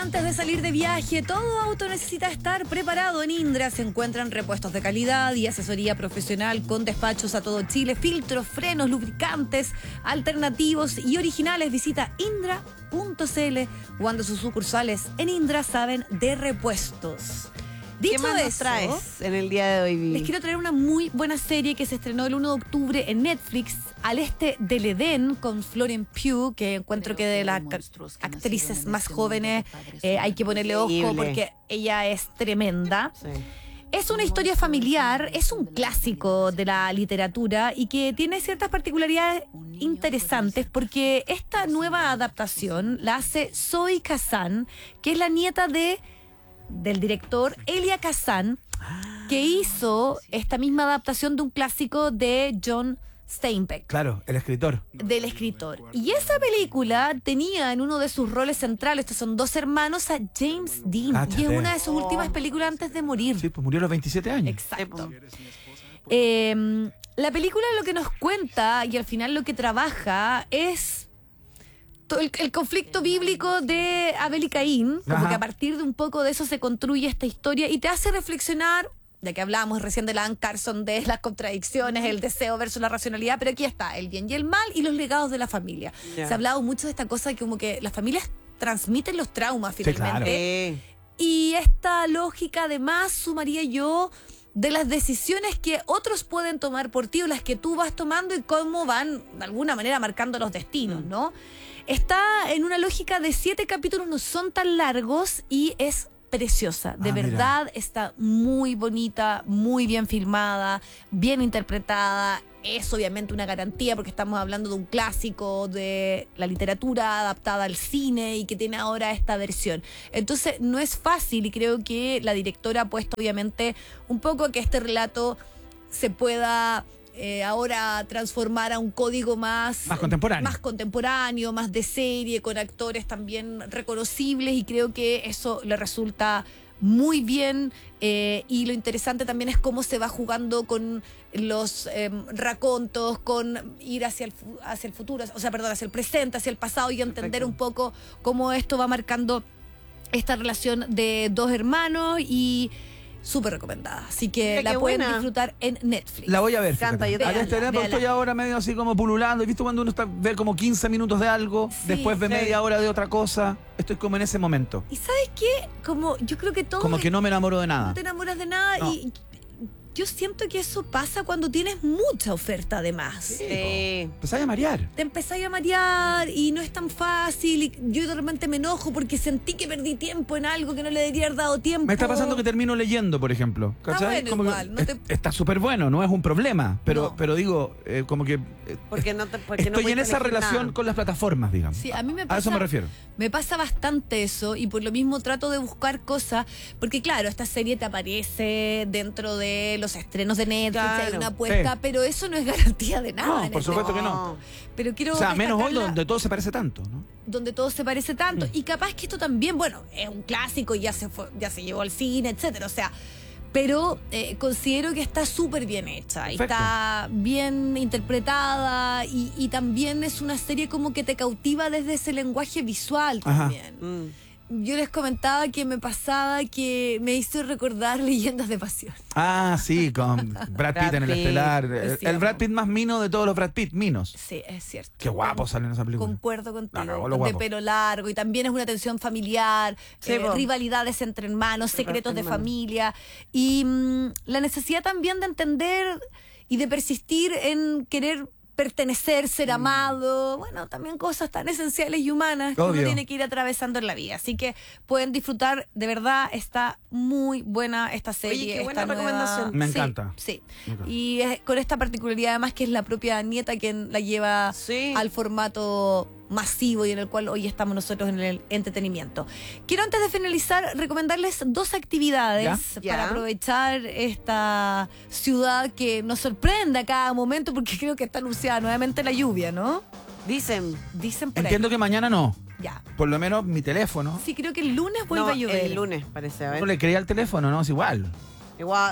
Antes de salir de viaje, todo auto necesita estar preparado. En Indra se encuentran repuestos de calidad y asesoría profesional con despachos a todo Chile, filtros, frenos, lubricantes, alternativos y originales. Visita indra.cl cuando sus sucursales en Indra saben de repuestos. Dicho ¿Qué más nos traes en el día de hoy, Vivi? Les quiero traer una muy buena serie que se estrenó el 1 de octubre en Netflix, Al Este del Edén, con Florence Pugh, que encuentro que de las actrices más jóvenes hay que ponerle ojo porque ella es tremenda. Sí. Es una historia familiar, es un clásico de la literatura y que tiene ciertas particularidades interesantes porque esta nueva adaptación la hace Zoe Kazan, que es la nieta del director Elia Kazan, que hizo esta misma adaptación de un clásico de John Steinbeck. Claro, el escritor. Del escritor. Y esa película tenía en uno de sus roles centrales, estos son dos hermanos, a James Dean. Cáchate. Y es una de sus últimas películas antes de morir. Sí, pues murió a los 27 años. Exacto. La película lo que nos cuenta y al final lo que trabaja es el conflicto bíblico de Abel y Caín, como Ajá. que a partir de un poco de eso se construye esta historia y te hace reflexionar, ya que hablábamos recién de Lan Carson, de las contradicciones, el deseo versus la racionalidad, pero aquí está el bien y el mal y los legados de la familia. Ya. Se ha hablado mucho de esta cosa que como que las familias transmiten los traumas Sí, finalmente. claro. Y esta lógica además sumaría yo de las decisiones que otros pueden tomar por ti o las que tú vas tomando y cómo van de alguna manera marcando los destinos, ¿no? Está en una lógica de 7 capítulos, no son tan largos y es preciosa. De verdad está muy bonita, muy bien filmada, bien interpretada. Es obviamente una garantía porque estamos hablando de un clásico de la literatura adaptada al cine y que tiene ahora esta versión. Entonces no es fácil y creo que la directora ha puesto obviamente un poco a que este relato se pueda ahora transformar a un código más contemporáneo, más de serie, con actores también reconocibles y creo que eso le resulta muy bien y lo interesante también es cómo se va jugando con los racontos, con ir hacia el futuro, o sea, perdón, hacia el presente, hacia el pasado y entender Perfecto. un poco cómo esto va marcando esta relación de dos hermanos y súper recomendada. Así que Mira, la qué pueden buena. disfrutar en Netflix. La voy a ver. Canta, fíjate. yo también. Al este del Edén, porque Véala. estoy ahora medio así como pululando. ¿Y visto cuando uno ve como 15 minutos de algo, Sí, después ve sí. media hora de otra cosa? Estoy como en ese momento. ¿Y sabes qué? Como yo creo que todos Como que no me enamoro de no nada. te enamoras de nada No. y yo siento que eso pasa cuando tienes mucha oferta además. Sí. Empezás a marear. Te empezáis a marear y no es tan fácil y yo de repente me enojo porque sentí que perdí tiempo en algo que no le debería haber dado tiempo. Me está pasando que termino leyendo, por ejemplo. ¿Cachai? bueno Como que igual, no te- está súper bueno, no es un problema. No. Pero digo, como que Porque no estoy en pudiste esa elegir relación nada. con las plataformas, digamos. Sí, a mí me A pasa, eso me refiero. Me pasa bastante eso y por lo mismo trato de buscar cosas, porque claro, esta serie te aparece dentro de los estrenos de Netflix, Claro. hay una apuesta, Sí. pero eso no es garantía de nada. No, en por este supuesto que no. momento. Pero quiero O sea, menos hoy destacarla donde todo se parece tanto, ¿no? donde todo se parece tanto y capaz que esto también, bueno, es un clásico y ya se llevó al cine, etcétera, o sea, pero considero que está súper bien hecha y Perfecto. está bien interpretada y también es una serie como que te cautiva desde ese lenguaje visual Ajá. también. Mm. Yo les comentaba que me pasaba que me hizo recordar Leyendas de Pasión. Ah, sí, con Brad Pitt en el Pitt. estelar. Es El Brad cierto. Pitt más mino de todos los Brad Pitt, minos. Sí, es cierto. Qué guapo sale en esa película. Concuerdo contigo. La cagó lo De guapo. pelo largo y también es una tensión familiar, Sí, po. rivalidades entre hermanos, secretos de hermanos. familia y la necesidad también de entender y de persistir en querer pertenecer, ser amado, bueno, también cosas tan esenciales y humanas que uno Obvio. tiene que ir atravesando en la vida. Así que pueden disfrutar, de verdad, está muy buena esta serie. qué buena esta nueva- recomendación. Me Sí, encanta. Sí. Me encanta. Y con esta particularidad además que es la propia nieta quien la lleva Sí. al formato masivo y en el cual hoy estamos nosotros en el entretenimiento. Quiero antes de finalizar recomendarles 2 actividades Ya. para aprovechar esta ciudad que nos sorprende a cada momento porque creo que está anunciada nuevamente la lluvia, ¿no? Dicen. Dicen por Entiendo ahí. que mañana no. Ya. Por lo menos mi teléfono. Sí, creo que el lunes vuelve No, a llover. el lunes parece, a No ver. le creía al teléfono, ¿no? Es igual. Igual.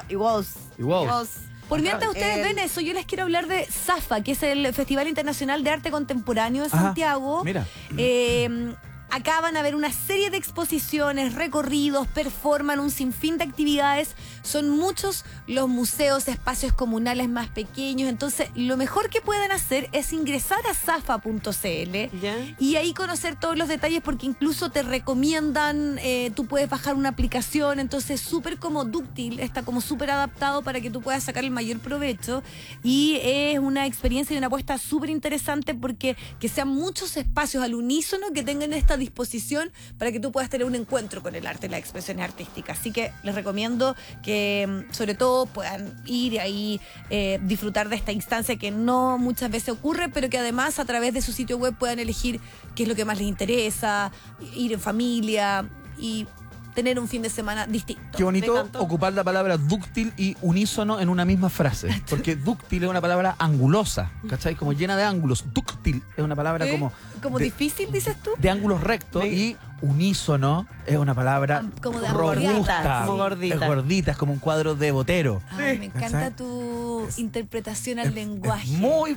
Igual. Por mientras ustedes El- ven eso, yo les quiero hablar de ZAFA, que es el Festival Internacional de Arte Contemporáneo de Ajá. Santiago. Mira. Eh, Acá van a haber una serie de exposiciones, recorridos, performan un sinfín de actividades. Son muchos los museos, espacios comunales más pequeños. Entonces, lo mejor que pueden hacer es ingresar a zafa.cl ¿Ya? y ahí conocer todos los detalles, porque incluso te recomiendan, tú puedes bajar una aplicación. Entonces, súper como dúctil, está como súper adaptado para que tú puedas sacar el mayor provecho. Y es una experiencia y una apuesta súper interesante, porque que sean muchos espacios al unísono que tengan esta disposición para que tú puedas tener un encuentro con el arte y las expresiones artísticas. Así que les recomiendo que sobre todo puedan ir y ahí disfrutar de esta instancia que no muchas veces ocurre, pero que además a través de su sitio web puedan elegir qué es lo que más les interesa, ir en familia y tener un fin de semana distinto. Qué bonito Me encantó. ocupar la palabra dúctil y unísono en una misma frase. Porque dúctil es una palabra angulosa, ¿cachai? Como llena de ángulos. Dúctil es una palabra como de, difícil, dices tú. de ángulos rectos. Y unísono es una palabra Como de robusta. gordita, como gordita. Es gordita, es como un cuadro de Botero. Ay, me encanta ¿Cachai? tu interpretación al Es lenguaje.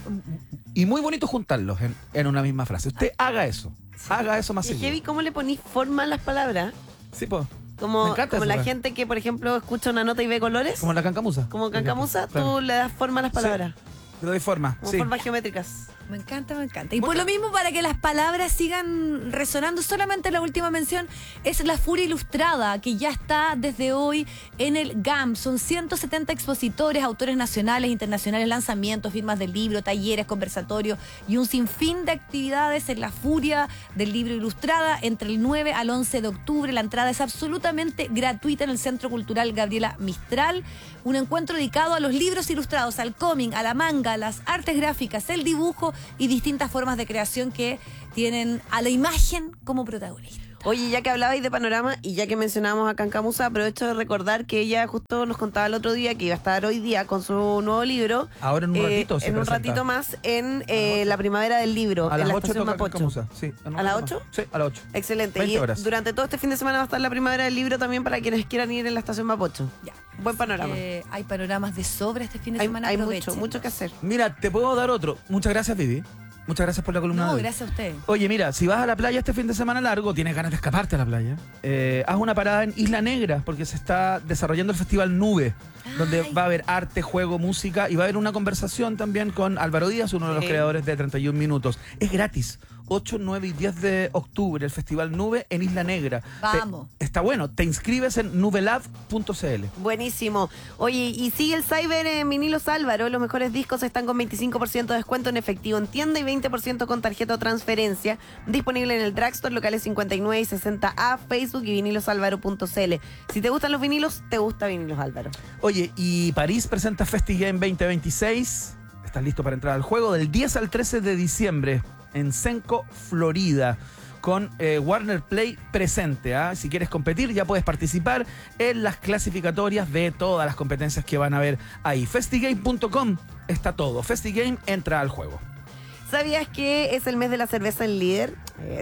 muy bonito juntarlos en una misma frase. Usted haga eso. Haga eso más Y seguido. heavy, ¿cómo le ponís forma a las palabras? Sí, pues. Como, Me encanta como eso, la güey. gente que, por ejemplo, escucha una nota y ve colores. Como la cancamusa. Como cancamusa, Claro. tú le das forma a las palabras. Le doy forma. Como Sí. formas geométricas. Me encanta, me encanta. Y por lo mismo, para que las palabras sigan resonando, solamente la última mención es La Furia Ilustrada, que ya está desde hoy en el GAM. Son 170 expositores, autores nacionales, internacionales, lanzamientos, firmas del libro, talleres, conversatorios y un sinfín de actividades en La Furia del Libro Ilustrada entre el 9 al 11 de octubre. La entrada es absolutamente gratuita en el Centro Cultural Gabriela Mistral. Un encuentro dedicado a los libros ilustrados, al cómic, a la manga, a las artes gráficas, el dibujo y distintas formas de creación que tienen a la imagen como protagonista. Oye, ya que hablabais de Panorama y ya que mencionábamos a Cancamusa, aprovecho de recordar que ella justo nos contaba el otro día que iba a estar hoy día con su nuevo libro. Ahora en un ratito se En un presenta. ratito más en la primavera del libro, A en las la 8 estación toca Mapocho. Cancamusa. Sí, en un ¿A las rato 8? más. Sí, a las 8. Excelente. 20 Y horas. durante todo este fin de semana va a estar la primavera del libro también para quienes quieran ir en la estación Mapocho. Ya. Buen panorama. Hay panoramas de sobra este fin de Hay semana. mucho, aprovechen. mucho que hacer. Mira, te puedo dar otro. Muchas gracias, Vivi. Muchas gracias por la columna. No, de hoy. gracias a usted. Oye, mira, si vas a la playa este fin de semana largo, tienes ganas de escaparte a la playa, haz una parada en Isla Negra, porque se está desarrollando el Festival Nube, donde Ay. va a haber arte, juego, música, y va a haber una conversación también con Álvaro Díaz, uno de los Sí. creadores de 31 Minutos. Es gratis. 8, 9 y 10 de octubre, el Festival Nube en Isla Negra. Vamos. Está bueno. Te inscribes en nubelab.cl. Buenísimo. Oye, y sigue el Cyber en Vinilos Álvaro. Los mejores discos están con 25% de descuento en efectivo en tienda y 20% con tarjeta o transferencia. Disponible en el Drugstore, locales 59 y 60A, Facebook y vinilosalvaro.cl. Si te gustan los vinilos, te gusta Vinilos Álvaro. Oye, y París presenta FestiGame 2026. ¿Estás listo para entrar al juego? Del 10 al 13 de diciembre en Senco, Florida, con Warner Play presente. Si quieres competir, ya puedes participar en las clasificatorias de todas las competencias que van a haber ahí. Festigame.com está todo. Festigame entra al juego. ¿Sabías que es el mes de la cerveza en Líder?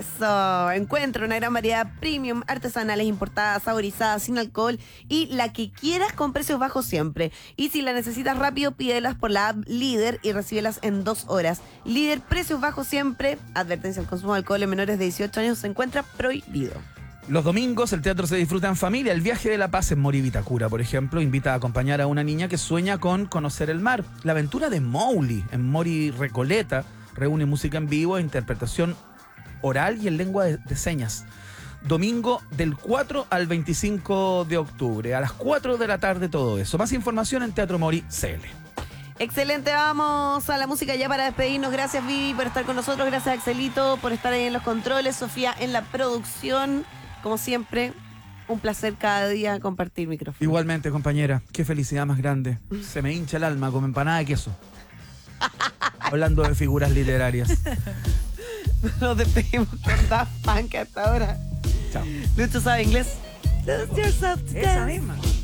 Eso, encuentra una gran variedad premium, artesanales, importadas, saborizadas, sin alcohol y la que quieras con precios bajos siempre. Y si la necesitas rápido, pídelas por la app Líder y recíbelas en 2 horas. Líder, precios bajos siempre. Advertencia, el consumo de alcohol en menores de 18 años se encuentra prohibido. Los domingos el teatro se disfruta en familia. El viaje de la paz en Mori Vitacura, por ejemplo, invita a acompañar a una niña que sueña con conocer el mar. La aventura de Mowgli en Mori Recoleta reúne música en vivo e interpretación oral y en lengua de señas. Domingo del 4 al 25 de octubre, a las 4 de la tarde todo eso. Más información en Teatro Mori CL. Excelente, vamos a la música ya para despedirnos. Gracias, Vivi, por estar con nosotros. Gracias, Axelito, por estar ahí en los controles. Sofía en la producción. Como siempre, un placer cada día compartir micrófono. Igualmente, compañera, qué felicidad más grande. Se me hincha el alma como empanada de queso. Hablando de figuras literarias. Nos despedimos con Daft Punk hasta ahora. Chao. Lucho sabe inglés. Lose yourself to Esa dance. misma.